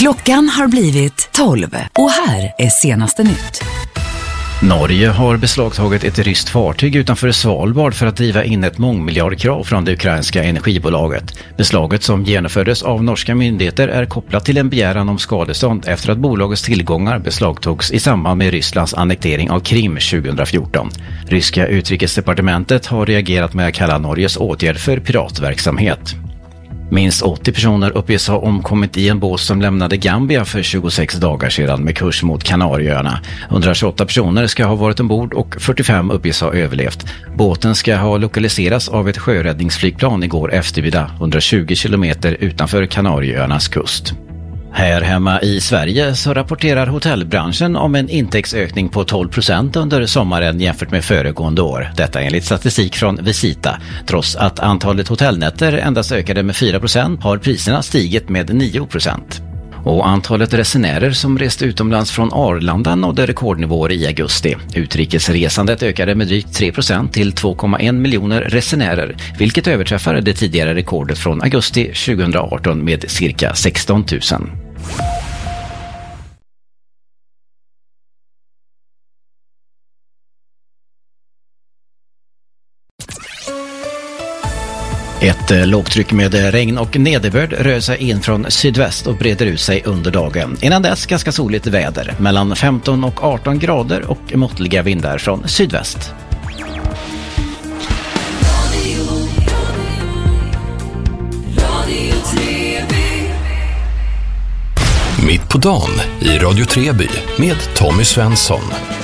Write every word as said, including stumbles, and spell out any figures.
Klockan har blivit tolv och här är senaste nytt. Norge har beslagtagit ett ryskt fartyg utanför Svalbard för att driva in ett mångmiljardkrav från det ukrainska energibolaget. Beslaget som genomfördes av norska myndigheter är kopplat till en begäran om skadestånd efter att bolagets tillgångar beslagtogs i samband med Rysslands annektering av Krim tjugohundrafjorton. Ryska utrikesdepartementet har reagerat med att kalla Norges åtgärd för piratverksamhet. Minst åttio personer uppges ha omkommit i en båt som lämnade Gambia för tjugosex dagar sedan med kurs mot Kanarieöarna. hundratjugoåtta personer ska ha varit ombord och fyrtiofem uppges ha överlevt. Båten ska ha lokaliserats av ett sjöräddningsflygplan igår eftermiddag hundratjugo kilometer utanför Kanarieöarnas kust. Här hemma i Sverige så rapporterar hotellbranschen om en intäktsökning på tolv procent under sommaren jämfört med föregående år. Detta enligt statistik från Visita. Trots att antalet hotellnätter endast ökade med fyra procent har priserna stigit med nio procent. Och antalet resenärer som reste utomlands från Arlanda nådde rekordnivåer i augusti. Utrikesresandet ökade med drygt tre procent till två komma en miljoner resenärer, vilket överträffar det tidigare rekordet från augusti tjugohundraarton med cirka sexton tusen. Ett lågtryck med regn och nederbörd rör sig in från sydväst och breder ut sig under dagen. Innan dess ganska soligt väder, mellan femton och arton grader och måttliga vindar från sydväst. Mitt på dagen i Radio Treby med Tommy Svensson.